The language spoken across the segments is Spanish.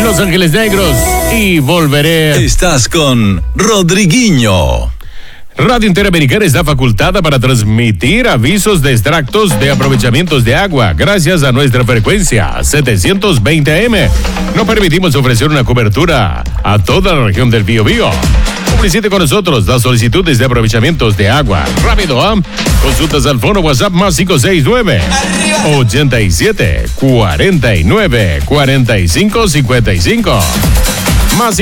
Los Ángeles Negros y Volveré. Estás con Rodriguinho. Radio Interamericana está facultada para transmitir avisos de extractos de aprovechamientos de agua gracias a nuestra frecuencia 720 AM. No permitimos ofrecer una cobertura a toda la región del Biobío. Publicite con nosotros las solicitudes de aprovechamientos de agua. Rápido, consultas al fono WhatsApp más 569 87 49 45 55. Más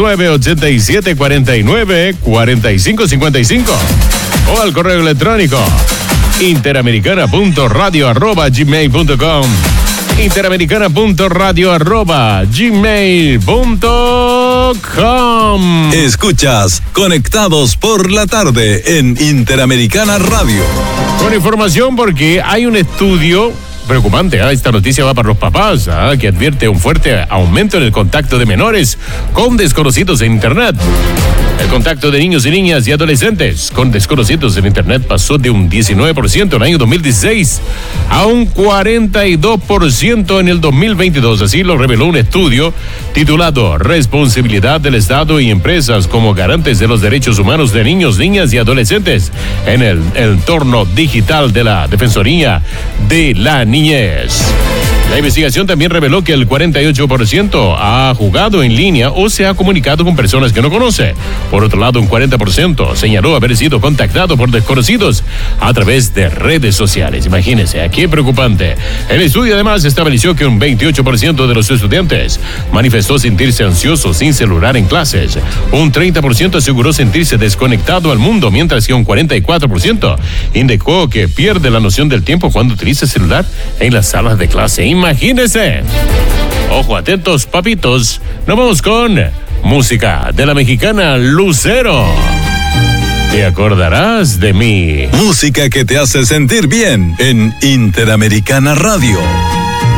569-8749-4555. O al correo electrónico interamericana.radio@gmail.com. interamericana.radio@gmail.com. Escuchas Conectados por la Tarde en Interamericana Radio. Con información porque hay un estudio preocupante. Esta noticia va para los papás, que advierte un fuerte aumento en el contacto de menores con desconocidos en Internet. El contacto de niños y niñas y adolescentes con desconocidos en Internet pasó de un 19% en el año 2016 a un 42% en el 2022. Así lo reveló un estudio titulado Responsabilidad del Estado y Empresas como garantes de los derechos humanos de niños, niñas y adolescentes en el entorno digital de la Defensoría de la Niñez. La investigación también reveló que el 48% ha jugado en línea o se ha comunicado con personas que no conoce. Por otro lado, un 40% señaló haber sido contactado por desconocidos a través de redes sociales. Imagínense, qué preocupante. El estudio además estableció que un 28% de los estudiantes manifestó sentirse ansioso sin celular en clases. Un 30% aseguró sentirse desconectado al mundo, mientras que un 44% indicó que pierde la noción del tiempo cuando utiliza el celular en las salas de clase. Imagínense. Ojo, atentos, papitos. Nos vamos con música de la mexicana Lucero. Te acordarás de mí. Música que te hace sentir bien en Interamericana Radio.